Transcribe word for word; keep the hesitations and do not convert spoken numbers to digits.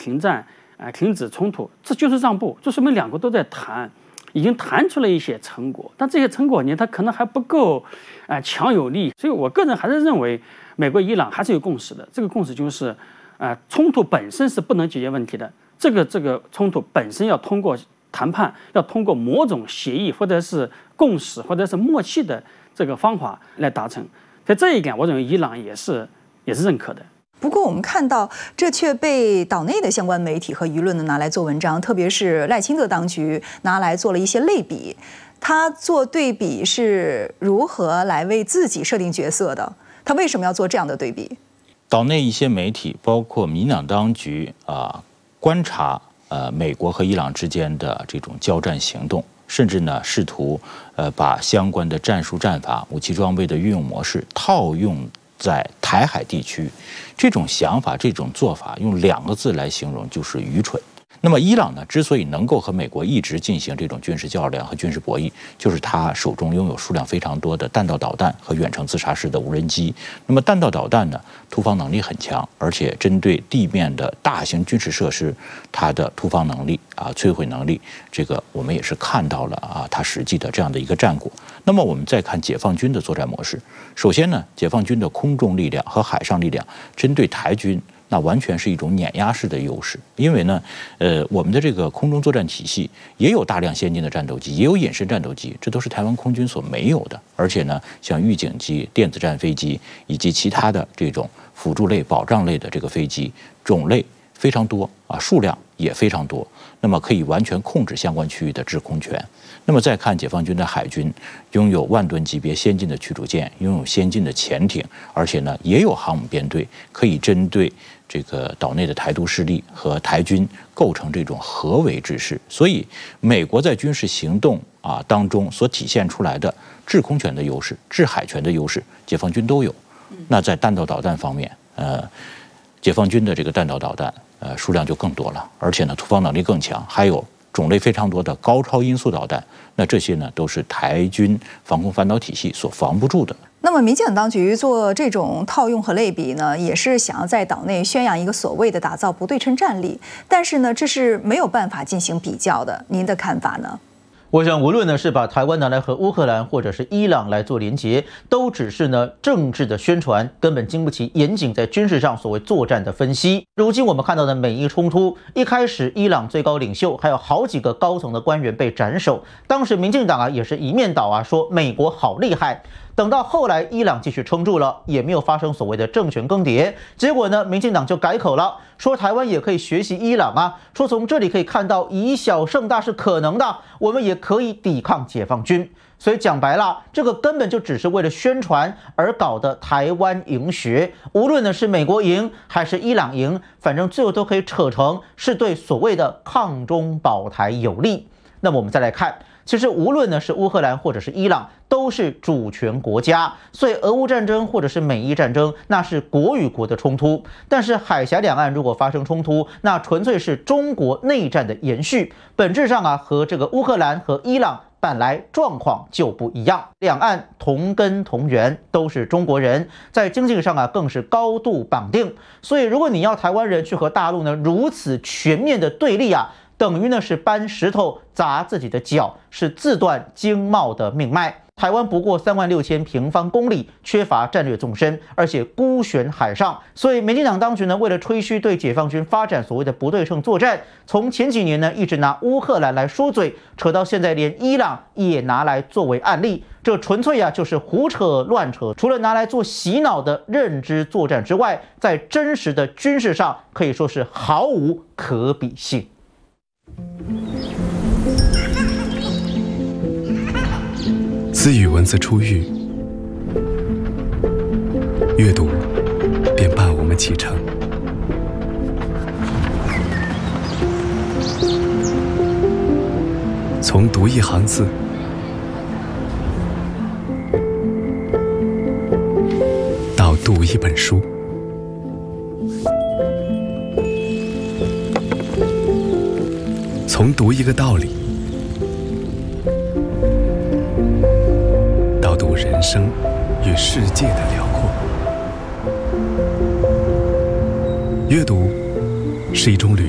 停战，啊、呃，停止冲突，这就是让步，这说明两国都在谈，已经谈出了一些成果，但这些成果呢，它可能还不够，啊、呃，强有力。所以我个人还是认为，美国、伊朗还是有共识的。这个共识就是，啊、呃，冲突本身是不能解决问题的，这个这个冲突本身要通过谈判，要通过某种协议或者是共识或者是默契的这个方法来达成。在这一点，我认为伊朗也是也是认可的。 不过，我们看到这却被岛内的相关媒体和舆论呢拿来做文章，特别是赖清德当局拿来做了一些类比。他做对比是如何来为自己设定角色的？他为什么要做这样的对比？ 岛内一些媒体，包括民进党当局啊，观察呃美国和伊朗之间的这种交战行动。甚至呢，试图呃把相关的战术战法、武器装备的运用模式套用在台海地区，这种想法、这种做法，用两个字来形容，就是愚蠢。那么，伊朗呢，之所以能够和美国一直进行这种军事较量和军事博弈，就是它手中拥有数量非常多的弹道导弹和远程自杀式的无人机。那么，弹道导弹呢，突防能力很强，而且针对地面的大型军事设施，它的突防能力啊、摧毁能力，这个我们也是看到了啊，它实际的这样的一个战果。那么，我们再看解放军的作战模式，首先呢，解放军的空中力量和海上力量针对台军。那完全是一种碾压式的优势，因为呢，呃，我们的这个空中作战体系也有大量先进的战斗机，也有隐身战斗机，这都是台湾空军所没有的。而且呢，像预警机、电子战飞机以及其他的这种辅助类、保障类的这个飞机种类非常多啊，数量也非常多。那么可以完全控制相关区域的制空权。那么再看解放军的海军，拥有万吨级别先进的驱逐舰，拥有先进的潜艇，而且呢也有航母编队，可以针对这个岛内的台独势力和台军构成这种合围之势。所以，美国在军事行动啊当中所体现出来的制空权的优势、制海权的优势，解放军都有。那在弹道导弹方面，呃，解放军的这个弹道导弹，呃，数量就更多了，而且呢，突防能力更强，还有种类非常多的高超音速导弹。那这些呢，都是台军防空反导体系所防不住的。 那么，民进党当局做这种套用和类比呢，也是想要在岛内宣扬一个所谓的打造不对称战力，但是呢，这是没有办法进行比较的。您的看法呢？ 我想，无论呢是把台湾拿来和乌克兰或者是伊朗来做连结，都只是呢政治的宣传，根本经不起严谨在军事上所谓作战的分析。如今我们看到的美伊冲突，一开始伊朗最高领袖还有好几个高层的官员被斩首，当时民进党啊也是一面倒啊说美国好厉害。等到后来，伊朗继续撑住了，也没有发生所谓的政权更迭。结果呢，民进党就改口了，说台湾也可以学习伊朗啊，说从这里可以看到以小胜大是可能的，我们也可以抵抗解放军。所以讲白了，这个根本就只是为了宣传而搞的台湾赢学。无论呢是美国赢还是伊朗赢，反正最后都可以扯成是对所谓的抗中保台有利。那么我们再来看。其实无论呢是乌克兰或者是伊朗，都是主权国家，所以俄乌战争或者是美伊战争，那是国与国的冲突。但是海峡两岸如果发生冲突，那纯粹是中国内战的延续，本质上啊和这个乌克兰和伊朗本来状况就不一样。两岸同根同源，都是中国人，在经济上啊更是高度绑定。所以如果你要台湾人去和大陆呢如此全面的对立啊，等于呢是搬石头砸自己的脚，是自断经贸的命脉。台湾不过三万六千平方公里，缺乏战略纵深，而且孤悬海上，所以民进党当局呢，为了吹嘘对解放军发展所谓的不对称作战，从前几年呢一直拿乌克兰来说嘴，扯到现在连伊朗也拿来作为案例，这纯粹啊就是胡扯乱扯。除了拿来做洗脑的认知作战之外，在真实的军事上可以说是毫无可比性。 自与文字初遇，阅读便伴我们启程。从读一行字，到读一本书，从读一个道理，到读人生与世界的辽阔。阅读是一种旅